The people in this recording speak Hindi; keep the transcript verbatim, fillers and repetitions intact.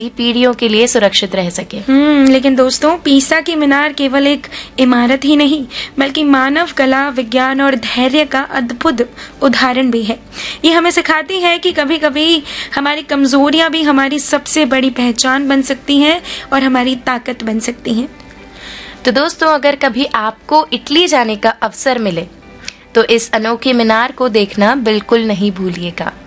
पीढ़ियों के लिए सुरक्षित रह सके। हम्म लेकिन दोस्तों, पीसा की मीनार केवल एक इमारत ही नहीं बल्कि मानव कला, विज्ञान और धैर्य का अद्भुत उदाहरण भी है। ये हमें सिखाती है कि कभी कभी हमारी कमजोरियां भी हमारी सबसे बड़ी पहचान बन सकती हैं और हमारी ताकत बन सकती हैं। तो दोस्तों, अगर कभी आपको इटली जाने का अवसर मिले तो इस अनोखी मीनार को देखना बिल्कुल नहीं भूलिएगा।